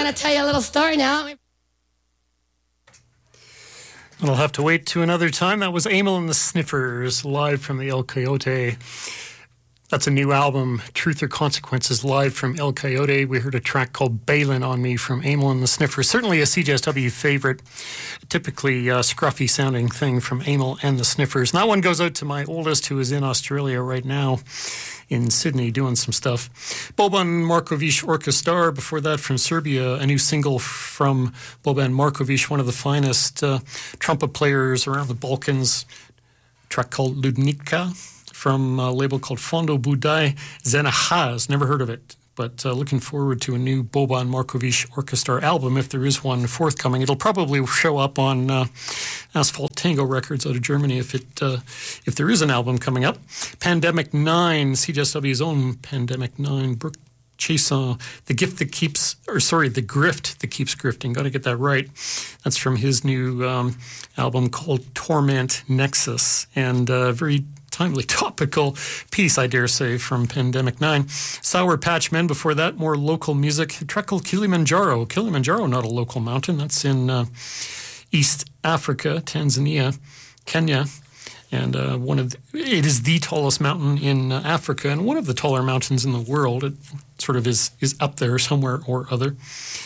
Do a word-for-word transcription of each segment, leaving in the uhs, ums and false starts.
going to tell you a little story now. And I'll have to wait to another time. That was Emil and the Sniffers, live from the El Coyote. That's a new album, Truth or Consequences, live from El Coyote. We heard a track called Bailin' on Me from Emil and the Sniffers. Certainly a C J S W favorite, typically uh, scruffy sounding thing from Emil and the Sniffers. And that one goes out to my oldest, who is in Australia right now, in Sydney, doing some stuff. Boban Markovic Orchestra, before that from Serbia, a new single from Boban Markovic, one of the finest uh, trumpet players around the Balkans, a track called Ludnica, from a label called Fondo Budai Zenahaz. Never heard of it, but uh, looking forward to a new Boban Markovic Orchestra album, if there is one forthcoming. It'll probably show up on uh, Asphalt Tango Records out of Germany if it uh, if there is an album coming up. Pandemic nine, C J S W's own Pandemic nine, Brooke Chason, The Gift That Keeps, or sorry, The Grift That Keeps Grifting. Got to get that right. That's from his new um, album called Torment Nexus, and uh, very timely, topical piece, I dare say, from Pandemic nine. Sour Patch Men, before that, more local music. A track called Kilimanjaro. Kilimanjaro, not a local mountain. That's in uh, East Africa, Tanzania, Kenya. And uh, one of the, it is the tallest mountain in uh, Africa and one of the taller mountains in the world. It sort of is, is up there somewhere or other.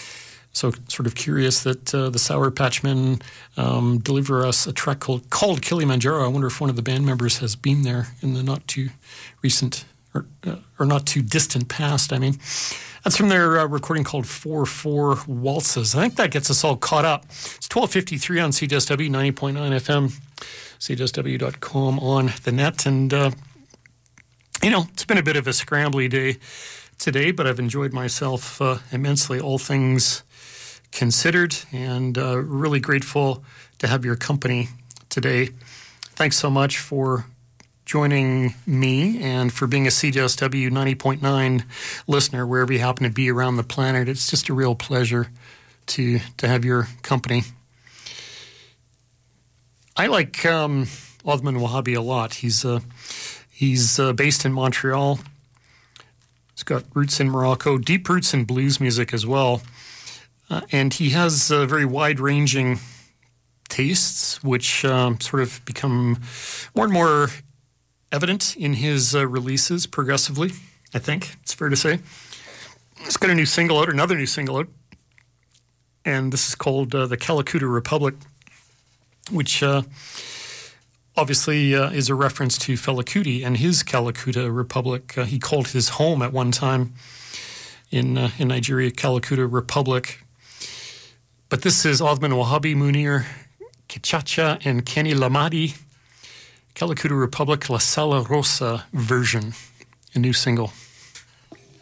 So sort of curious that uh, the Sour Patch Men um, deliver us a track called, called Kilimanjaro. I wonder if one of the band members has been there in the not too recent or, uh, or not too distant past, I mean. That's from their uh, recording called four four Waltzes. I think that gets us all caught up. It's twelve fifty-three on C J S W, ninety point nine F M, C J S W dot com on the net. And, uh, you know, it's been a bit of a scrambly day today, but I've enjoyed myself uh, immensely, all things considered, and uh, really grateful to have your company today. Thanks so much for joining me and for being a C J S W ninety point nine listener wherever you happen to be around the planet. It's just a real pleasure to to have your company. I like um, Othman Wahabi a lot. He's uh, he's uh, based in Montreal. He's got roots in Morocco, deep roots in blues music as well. Uh, and he has uh, very wide-ranging tastes, which um, sort of become more and more evident in his uh, releases progressively, I think it's fair to say. He's got a new single out, another new single out, and this is called uh, The Kalakuta Republic, which uh, obviously uh, is a reference to Fela Kuti and his Kalakuta Republic. Uh, he called his home at one time in, uh, in Nigeria, Kalakuta Republic. But this is Othman Wahabi, Munir Kichacha, and Kenny Lamadi, Kalakuta Republic, La Sala Rosa version, a new single.